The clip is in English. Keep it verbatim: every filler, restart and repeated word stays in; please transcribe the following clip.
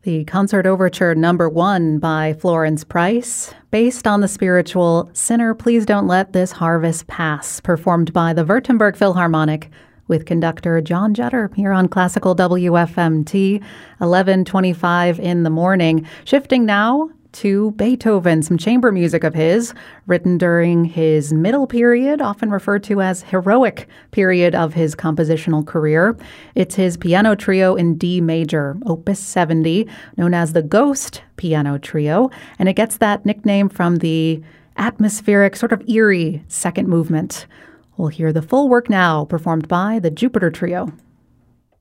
The Concert Overture number one by Florence Price, based on the spiritual Sinner, Please Don't Let This Harvest Pass, performed by the Württemberg Philharmonic with conductor John Jutter here on Classical W F M T, eleven twenty-five in the morning. Shifting now to Beethoven, some chamber music of his, written during his middle period, often referred to as heroic period of his compositional career. It's his piano trio in D major, Opus seventy, known as the Ghost Piano Trio, and it gets that nickname from the atmospheric, sort of eerie second movement. We'll hear the full work now, performed by the Jupiter Trio.